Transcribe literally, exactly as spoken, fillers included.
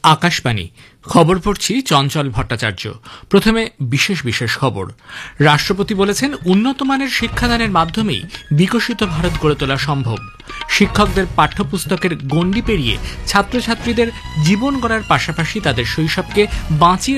আকাশবাণী খবর পড়ছি চঞ্চল ভট্টাচার্য। প্রথমে বিশেষ বিশেষ খবর। রাষ্ট্রপতি বলেছেন, উন্নত মানের শিক্ষাদানের মাধ্যমেই বিকশিত ভারত গড়ে তোলা সম্ভব। শিক্ষকদের পাঠ্যপুস্তকের গণ্ডি পেরিয়ে ছাত্রছাত্রীদের জীবন গড়ার পাশাপাশি তাদের শৈশবকে বাঁচিয়ে